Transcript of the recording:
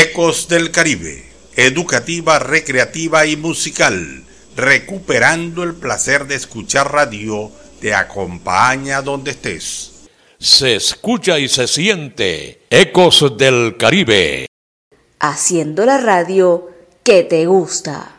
Ecos del Caribe, educativa, recreativa y musical, recuperando el placer de escuchar radio, te acompaña donde estés. Se escucha y se siente Ecos del Caribe. Haciendo la radio que te gusta.